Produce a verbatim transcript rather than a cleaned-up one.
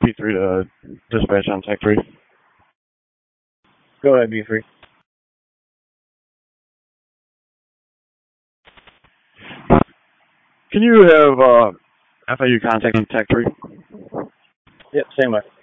B three to dispatch on Tech three. Go ahead, B three. Can you have uh, F A U contact on Tech three? Yep, same way.